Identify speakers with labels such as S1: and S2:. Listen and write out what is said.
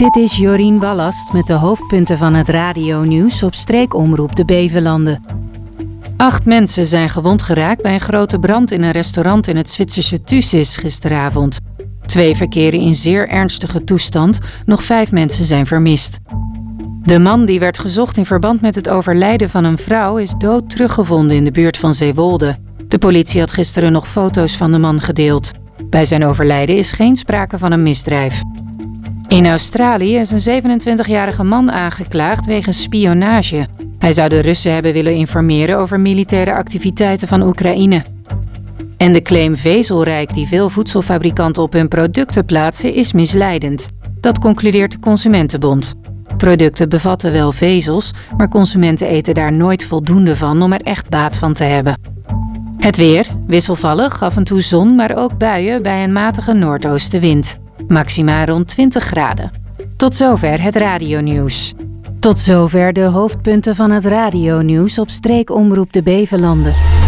S1: Dit is Jorien Wallast met de hoofdpunten van het radionieuws op streekomroep de Bevelanden. 8 mensen zijn gewond geraakt bij een grote brand in een restaurant in het Zwitserse Thusis gisteravond. 2 verkeren in zeer ernstige toestand, nog 5 mensen zijn vermist. De man die werd gezocht in verband met het overlijden van een vrouw is dood teruggevonden in de buurt van Zeewolde. De politie had gisteren nog foto's van de man gedeeld. Bij zijn overlijden is geen sprake van een misdrijf. In Australië is een 27-jarige man aangeklaagd wegens spionage. Hij zou de Russen hebben willen informeren over militaire activiteiten van Oekraïne. En de claim vezelrijk die veel voedselfabrikanten op hun producten plaatsen is misleidend. Dat concludeert de Consumentenbond. Producten bevatten wel vezels, maar consumenten eten daar nooit voldoende van om er echt baat van te hebben. Het weer, wisselvallig, af en toe zon, maar ook buien bij een matige noordoostenwind. Maxima rond 20 graden. Tot zover het radionieuws. Tot zover de hoofdpunten van het radionieuws op streekomroep de Bevelanden.